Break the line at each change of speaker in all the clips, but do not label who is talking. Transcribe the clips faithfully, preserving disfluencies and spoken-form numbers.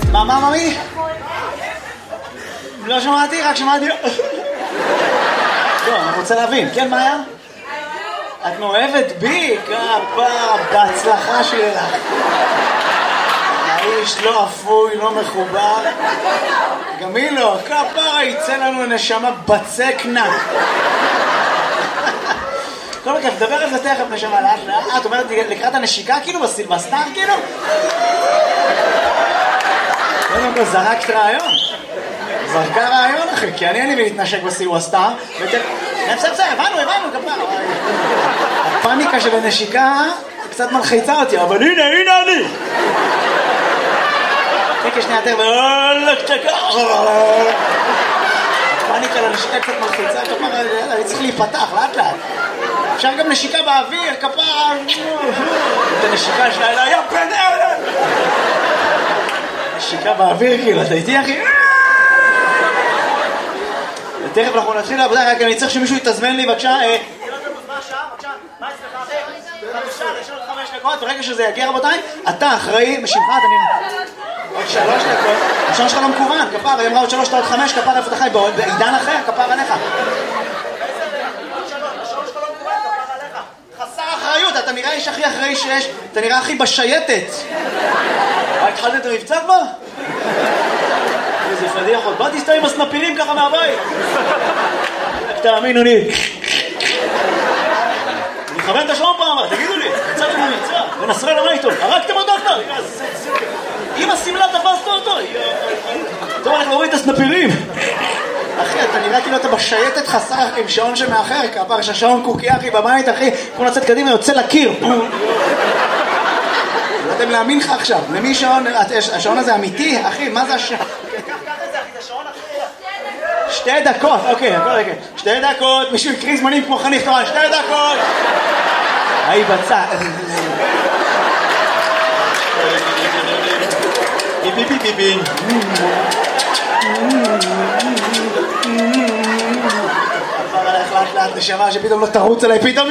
מה, מה, ממי? לא שמעתי, רק שמעתי... לא, אני רוצה להבין. כן, מה היה? את מאוהבת בי? כפרה, בהצלחה שלך. האיש לא אפוי, לא מחובר. גם היא לא, כפרה, יצא לנו נשמה בצקנה. כל מקרה, תדבר על זה תכף נשמה לאט לאט. את אומרת לקראת הנשיקה כאילו בסילבסטר כאילו? קודם כל זרקת רעיון. זרקה רעיון אחי, כי אני אין לי להתנשק בסילבסטר. בסדר, בסדר, הבנו, הבנו, כפרה. הפאניקה של הנשיקה קצת מלחיצה אותי, אבל הנה, הנה אני. תקה שנייה יותר, ואללה קצ'קה. הפאניקה לנשיקה קצת מלחיצה, כפרה, אני צריך להיפתח, לאט לאט. אפשר גם נשיקה באוויר, כפרה. את הנשיקה שלה, אלא, יא בן ארן. נשיקה באוויר, כאילו, אתה איתי, אחי? תכף אנחנו נתחיל לעבודה, רק אני צריך שמישהו יתזמן לי, בבקשה. ברגע שזה יגיע רבותיי, אתה אחראי, משמך, אתה נראה עוד שלוש דקות, השעון שלך לא מקוון, כפר, היא אמרה עוד שלוש, עוד חמש, כפר איפה אתה חי, בעידן אחר, כפר עליך. חסר אחריות, אתה נראה איש הכי אחראי שיש, אתה נראה הכי בשייטת. התחלת את המבצע כבר? איזה פדיח עוד, באתי סתם עם הסנפירים ככה מהבית. תאמינו לי. אני מכוון את השעון פעם, תגידו לי, יצאתם במבצע, ונסרל אמרה איתו, הרגתם אותו דוקטור! עם הסמלה תפסת אותו! טוב, אנחנו רואים את הסנפירים! אחי, אתה נראה כאילו אתה בשייטת חסר עם שעון שמאחר, כפר שהשעון קוקי אחי בבית, אחי, כמו לצאת קדימה, יוצא לקיר! לא יודעים להאמין לך עכשיו, למי שעון, השעון הזה אמיתי? אחי, מה זה השעון? שתי דקות, אוקיי, הכל רגע. שתי דקות, מישהו יקריא זמנים כמו חניך תורן, שתי דקות! היי בצע. ביבי ביבי ביבי. עבר עליך לאט לאט נשמה שפתאום לא תרוץ עליי, פתאום...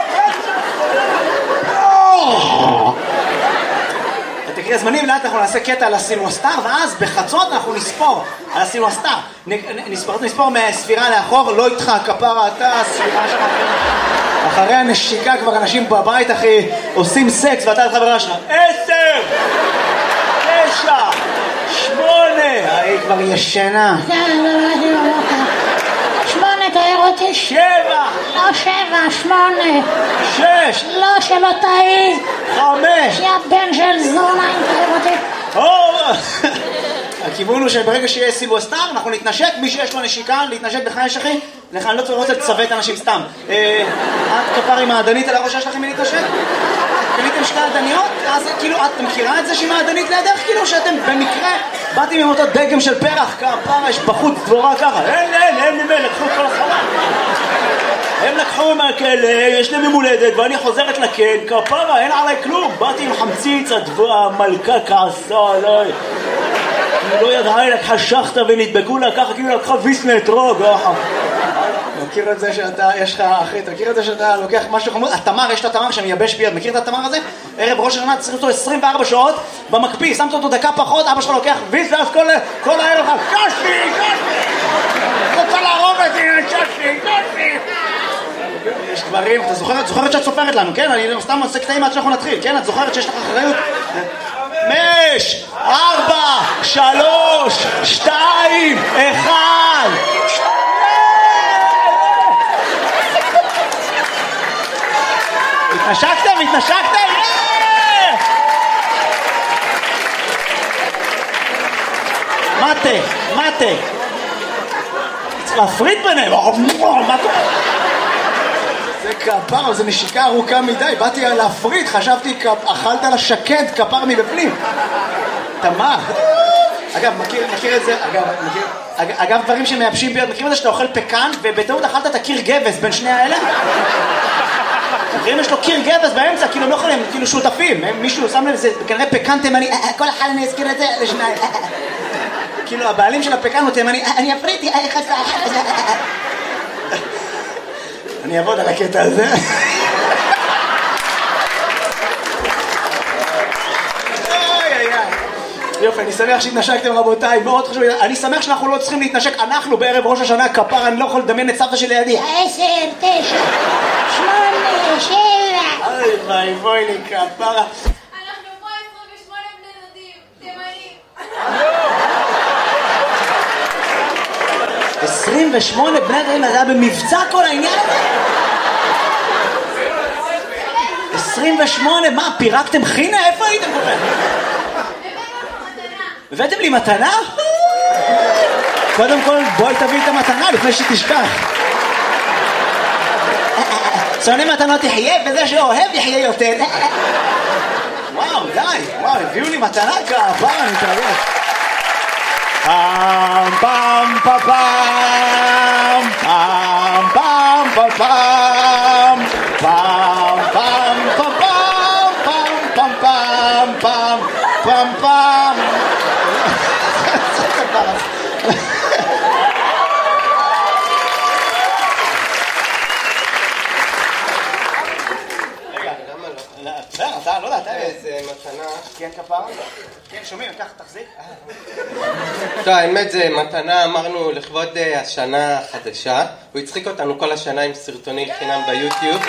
תקריא הזמנים, לאט אנחנו נעשה קטע על הסילבסטר, ואז בחצות אנחנו נספור על הסילבסטר. נספור, נספור מהספירה לאחור, לא איתך, כפרה, אתה, הספירה שלך. אחרי הנשיקה כבר אנשים בבית, אחי, עושים סקס, ואתה את חברה שלך. עשר! תשע! שמונה! היא כבר ישנה.
שמונה, תאר אותי.
שבע!
לא שבע, שמונה.
שש!
לא, שלא תאי.
חמש!
יא בן של זונה, אם תאר אותי.
הכיוון הוא שברגע שיהיה סילבסטר, אנחנו נתנשק, מי שיש לו נשיקה, להתנשק בחייש אחי, לך אני לא רוצה לצוות אנשים סתם. את כפר עם העדנית על הראש שלכם מלהתנשק? קניתם שתי עדניות? אז כאילו, את מכירה את זה שהיא מעדנית לידך? כאילו שאתם במקרה באתם עם אותו דגם של פרח, כפר, יש בחוץ דבורה ככה. אין, אין, אין ממי, לקחו כל החלל. הם לקחו מהכלא, יש להם ממולדת, ואני חוזרת לכן, כפרה, אין עליי כלום. באתי עם חמציץ, המלכה כעסה עליי. היא לא ידעה, היא לקחה שחטה ונדבקו לה ככה, כאילו לקחה ויסנה אתרוג. מכיר את זה שאתה, יש לך, אחי, תכיר את זה שאתה לוקח משהו חמוד? התמר, יש את התמר שמייבש ביד, מכיר את התמר הזה? ערב ראש השנה, צריך אותו עשרים וארבע שעות במקפיא, שמת אותו דקה פחות, אבא שלך לוקח ויסנה, אז כל הערב לך, קשתי, קשתי! רוצה להרוג אותי, קשתי, קשתי! יש דברים, אתה זוכרת, זוכרת שאת סופרת לנו, כן? אני סתם עושה קטעים עד שאנחנו נתחיל, כן? את זוכרת שיש לך אחריות? חמש, ארבע, שלוש, שתיים, אחד. התנשקתם? התנשקתם? מטה, מטה. צריך להפריד ביניהם. מה קורה? זה כפר, זה נשיקה ארוכה מדי, באתי להפריד, חשבתי, אכלת לשקד כפר מבפנים. תמר. אגב, מכיר, מכיר את זה, אגב, מכיר, אגב, דברים שמייבשים ביד, מכירים את זה שאתה אוכל פקן, ובטעות אכלת את הקיר גבס בין שני האלה? מכירים, יש לו קיר גבס באמצע, כאילו הם לא יכולים, כאילו שותפים, מישהו שם לב, זה כנראה פקן תימני, כל אחד אני אזכיר את זה לשניים. כאילו, הבעלים של הפקן הוא תימני, אני אפריתי, איך עשה? אני אעבוד על הקטע הזה. יופי, אני שמח שהתנשקתם רבותיי, מאוד חשוב, אני שמח שאנחנו לא צריכים להתנשק, אנחנו בערב ראש השנה כפר, אני לא יכול לדמיין את סבתא שלי לידי.
עשר, תשע, שמונה, שבע.
אוי ביי, בואי לי כפרה.
אנחנו פה עשרים ושמונה בני דודים, תימנים.
עשרים ושמונה בני דודים, זה היה במבצע כל העניין הזה? עשרים ושמונה, מה, פירקתם חינה? איפה הייתם כולכם? הבאתם לי מתנה? קודם כל, בואי תביא את המתנה לפני שתשכח. שונא מתנות תחיה, וזה שאוהב יחיה יותר. וואו, די, וואו, הביאו לי מתנה כפר, אני מתרגש. פעם, פעם, פעם, פעם, פעם, פעם, פעם, פעם, פעם, פעם, פעם, פעם, פעם, פעם, פעם. אתה לא יודע, אתה
איזה מתנה.
כן כפרה? כן, שומעים, ככה תחזיק.
טוב, האמת זה מתנה, אמרנו לכבוד השנה החדשה. הוא הצחיק אותנו כל השנה עם סרטוני חינם ביוטיוב.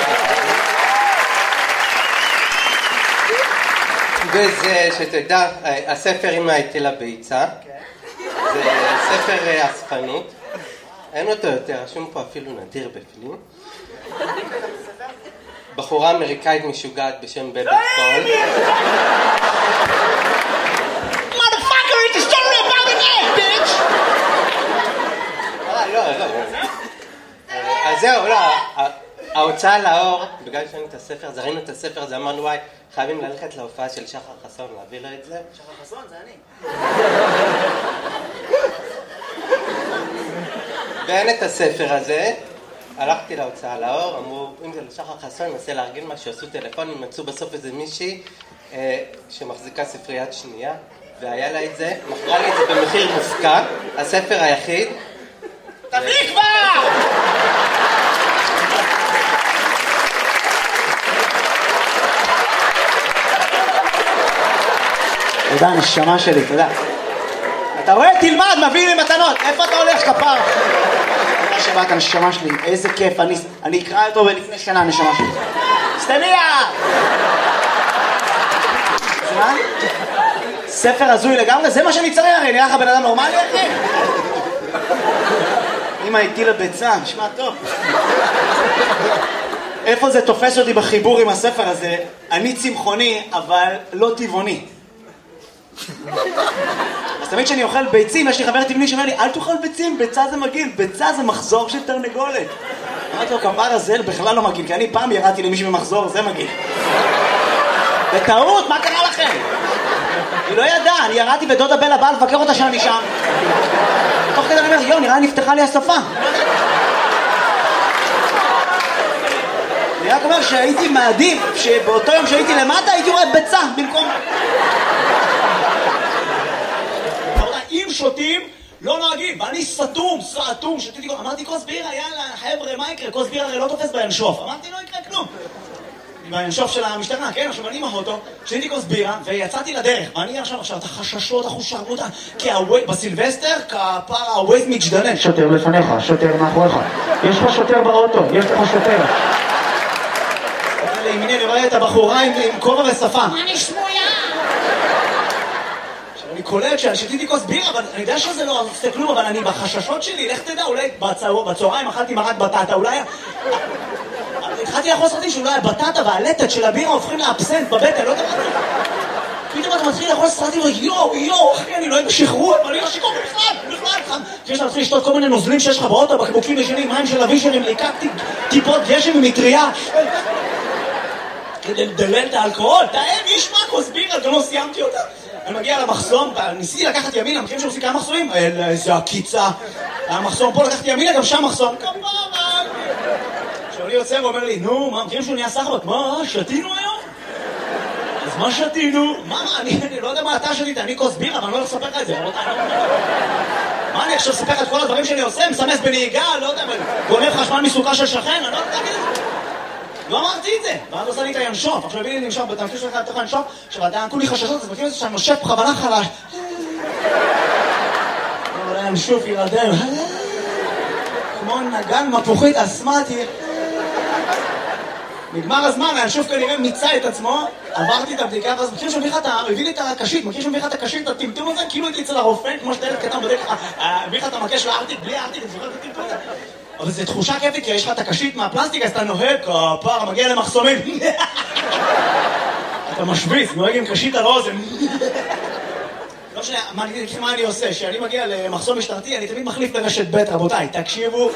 וזה, שתדע, הספר אמא הטילה ביצה. זה ספר אספנות. אין אותו יותר, רשום פה אפילו נדיר בפנים. בחורה אמריקאית משוגעת בשם בבת קול.
Motherfucker, it's a story about an egg, bitch!
לא, לא. אז זהו, לא. ההוצאה לאור, בגלל שראינו את הספר, אז ראינו את הספר הזה, אמרנו וואי, חייבים ללכת להופעה של שחר חסון, להביא לו את זה.
שחר חסון, זה אני.
ואין את הספר הזה. הלכתי להוצאה לאור, אמרו, אם זה לשחר חסון, ננסה להרגיל משהו, עשו טלפון, מצאו בסוף איזה מישהי אה, שמחזיקה ספריית שנייה, והיה לה את זה, מכרה לי את זה במחיר מופקע, הספר היחיד.
תביא כבר! תודה, נשמה שלי, תודה. אתה רואה? תלמד, מביא לי מתנות. איפה אתה הולך, כפר? תודה שבאת, נשמה שלי. איזה כיף. אני, אני אקרא אותו לפני שנה, נשמה שלי. סטניה! זה מה? ספר הזוי לגמרי? זה מה שאני צריך, הרי נראה לך בן אדם נורמלי, אחי? אמא הטילה ביצה, נשמע טוב. איפה זה תופס אותי בחיבור עם הספר הזה? אני צמחוני, אבל לא טבעוני. אז תמיד כשאני אוכל ביצים, יש לי חבר טבעוני שאומר לי, אל תאכל ביצים, ביצה זה מגעיל, ביצה זה מחזור של תרנגולת. אמרתי לו, כפר הזה בכלל לא מגעיל, כי אני פעם ירדתי למישהו במחזור, זה מגעיל. בטעות, מה קרה לכם? היא לא ידעה, אני ירדתי ודודה בלה באה לבקר אותה שאני שם. תוך כדי אני אומר, יו, נראה נפתחה לי השפה. אני רק אומר שהייתי מעדיף, שבאותו יום שהייתי למטה, הייתי רואה ביצה במקום... אם שותים, לא נוהגים, ואני סתום, סתום, שתיתי, אמרתי כוס בירה, יאללה, חבר'ה, מה יקרה? כוס בירה הרי לא תופס בינשוף. אמרתי, לא יקרה כלום. בינשוף של המשטרה, כן, עכשיו אני עם האוטו, שתיתי כוס בירה, ויצאתי לדרך. ואני עכשיו, עכשיו, את החששות, החושרנות, כי בסילבסטר, כפר הווייז מתגדלן. שוטר לפניך, שוטר מאחוריך. יש לך שוטר באוטו, יש לך שוטר. לימיני, אני רואה את הבחורה עם כובע ושפה.
אני שמויה.
אני קולט ששתיתי כוס בירה, אבל אני יודע שזה לא עושה כלום, אבל אני בחששות שלי, לך תדע, אולי בצהריים אכלתי מרק בטטה, אולי... התחלתי לאכול סרטים שאולי הבטטה והלטת של הבירה הופכים לאבסנט בבטן, לא יודע מה זה. פתאום אתה מתחיל לאכול סרטים ויואו, יואו, אחי, אני לא אוהב שחרור, אבל אני לא שיקור בכלל, בכלל. כשאתה מתחיל לשתות כל מיני נוזלים שיש לך באוטו, בקבוקים ישנים, מים של אבישרים, לקחתי טיפות גשם ממטריה. כדי לדלל את האלכוהול, תאם, יש מה כוס בירה, גם לא סיימתי אותה. אני מגיע למחסום, ניסיתי לקחת ימינה, מכירים שעושים כמה מחסומים? איזה הקיצה. המחסום פה לקחתי ימינה, גם שם מחסום. כפרה! עכשיו אני יוצא ואומר לי, נו, מה, מכירים שהוא נהיה סחבק? מה, שתינו היום? אז מה שתינו? מה, אני לא יודע מה אתה שתית, אני כוס בירה, אבל אני לא הולך לספר לך את זה. מה, אני עכשיו אספר לך את כל הדברים שאני עושה? מסמס בנהיגה, לא יודע, גונב חשמל מסוכה של שכן, אני לא יודע להגיד את זה. לא אמרתי את זה. ואז עושה לי את הינשוף. עכשיו הביא לי לנשוף, אתה מכיר שלך לתוך הינשוף, עכשיו אתה כולי חששות, אז מכיר את זה שאני נושף בכוונה חלש. אבל הינשוף ילדם. כמו נגן מפוחית אסמטי. נגמר הזמן, הינשוף כנראה מיצה את עצמו, עברתי את הבדיקה, ואז מכיר שמביא לך את ה... הביא לי את הקשית, מכיר שמביא לך את הקשית, את הטמטום הזה, כאילו הייתי אצל הרופא, כמו שאתה ילד קטן בדרך, הביא לך את המקש של הארטיק, בלי הארטיק, אתה זוכר את הטמטום הזה? אבל זו תחושה כיפית, כי יש לך את הקשית מהפלסטיק, אז אתה נוהג, כפר, מגיע למחסומים. אתה משוויץ, נוהג עם קשית על האוזן. לא משנה, מה אני עושה? כשאני מגיע למחסום משטרתי, אני תמיד מחליף לרשת ב', רבותיי, תקשיבו.